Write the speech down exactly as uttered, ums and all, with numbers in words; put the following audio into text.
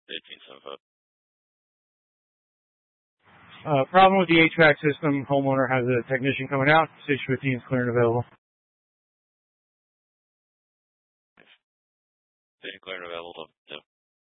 eighteen seventy-five. Uh, problem with the H V A C system. Homeowner has a technician coming out. six fifteen is clear and available. Clear and available.